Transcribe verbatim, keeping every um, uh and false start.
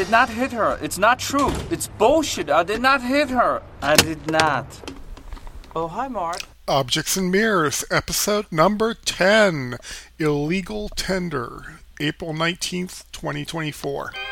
did not hit her. It's not true. It's bullshit. I did not hit her. I did not. Oh, hi, Mark. Objects and Mirrors, episode number ten, Illegal Tender, April nineteenth, twenty twenty-four.